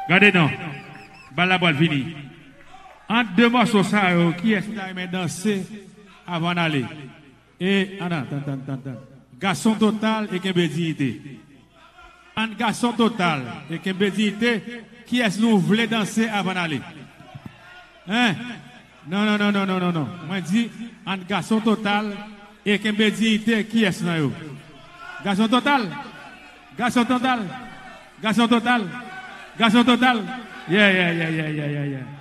Regardez non. La balle fini. Entre deux morceaux ça, qui est-ce qui a danser avant d'aller? Et, attends. Garçon total et Kembe dignité. Un garçon total et Kembe dignité, qui est-ce nous voulons danser avant d'aller? Hein? Non. Moi, je dis, un garçon total et Kembe dignité, qui est-ce nous? Garçon total. Yeah.